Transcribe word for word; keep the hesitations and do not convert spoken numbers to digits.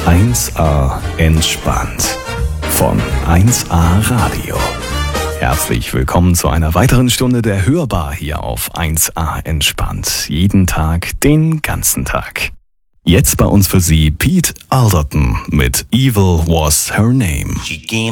eins a entspannt von eins a Radio. Herzlich willkommen zu einer weiteren Stunde der Hörbar hier auf eins a entspannt. Jeden Tag, den ganzen Tag. Jetzt bei uns für Sie Pete Alderton mit Evil Was Her Name.